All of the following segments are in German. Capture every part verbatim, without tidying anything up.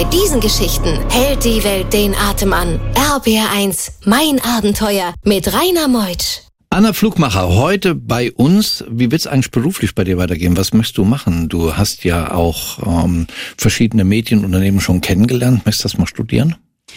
diesen Geschichten hält die Welt den Atem an. R B R eins, mein Abenteuer mit Rainer Meutsch. Anna Flugmacher, heute bei uns. Wie wird's eigentlich beruflich bei dir weitergehen? Was möchtest du machen? Du hast ja auch ähm, verschiedene Medienunternehmen schon kennengelernt. Möchtest du das mal studieren?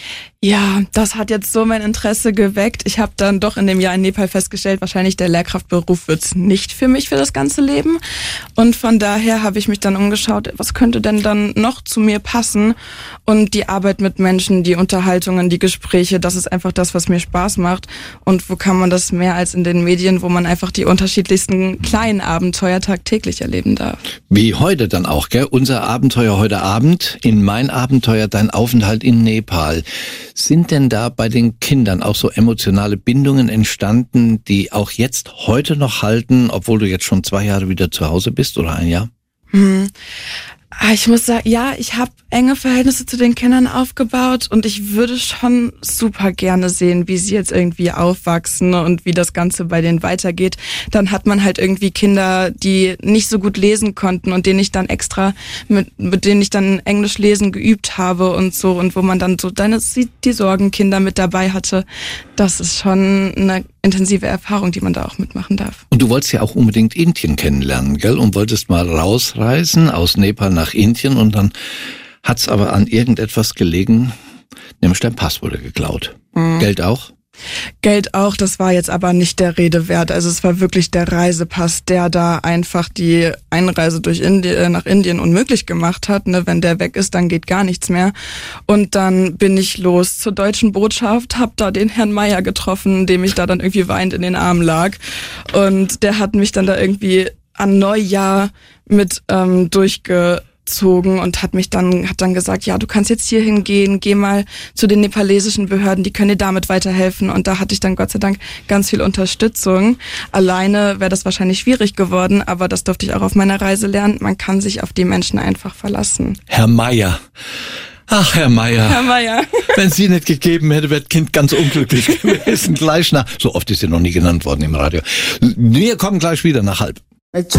Ja, das hat jetzt so mein Interesse geweckt. Ich habe dann doch in dem Jahr in Nepal festgestellt, wahrscheinlich der Lehrkraftberuf wird's nicht für mich für das ganze Leben. Und von daher habe ich mich dann umgeschaut, was könnte denn dann noch zu mir passen? Und die Arbeit mit Menschen, die Unterhaltungen, die Gespräche, das ist einfach das, was mir Spaß macht. Und wo kann man das mehr als in den Medien, wo man einfach die unterschiedlichsten kleinen Abenteuer tagtäglich erleben darf? Wie heute dann auch, gell? Unser Abenteuer heute Abend, in mein Abenteuer, dein Aufenthalt in Nepal. Sind denn da bei den Kindern auch so emotionale Bindungen entstanden, die auch jetzt heute noch halten, obwohl du jetzt schon zwei Jahre wieder zu Hause bist oder ein Jahr? Hm. Ich muss sagen, ja, ich habe enge Verhältnisse zu den Kindern aufgebaut und ich würde schon super gerne sehen, wie sie jetzt irgendwie aufwachsen und wie das Ganze bei denen weitergeht. Dann hat man halt irgendwie Kinder, die nicht so gut lesen konnten und denen ich dann extra, mit, mit denen ich dann Englisch lesen geübt habe und so, und wo man dann so deine, die Sorgenkinder mit dabei hatte. Das ist schon eine intensive Erfahrung, die man da auch mitmachen darf. Und du wolltest ja auch unbedingt Indien kennenlernen, gell? Und wolltest mal rausreisen aus Nepal nach Indien, und dann hat's aber an irgendetwas gelegen, nämlich dein Pass wurde geklaut. Mhm. Geld auch? Geld auch, das war jetzt aber nicht der Rede wert. Also es war wirklich der Reisepass, der da einfach die Einreise durch Indien, nach Indien unmöglich gemacht hat. Ne? Wenn der weg ist, dann geht gar nichts mehr. Und dann bin ich los zur deutschen Botschaft, hab da den Herrn Meier getroffen, dem ich da dann irgendwie weinend in den Armen lag. Und der hat mich dann da irgendwie an Neujahr mit ähm, durchge und hat mich dann, hat dann gesagt, ja, du kannst jetzt hier hingehen, geh mal zu den nepalesischen Behörden, die können dir damit weiterhelfen. Und da hatte ich dann Gott sei Dank ganz viel Unterstützung. Alleine wäre das wahrscheinlich schwierig geworden, aber das durfte ich auch auf meiner Reise lernen. Man kann sich auf die Menschen einfach verlassen. Herr Meier. Ach, Herr Meier. Herr Meier. Wenn es sie nicht gegeben hätte, wäre das Kind ganz unglücklich gewesen. Gleich nach, so oft ist sie noch nie genannt worden im Radio. Wir kommen gleich wieder nach halb.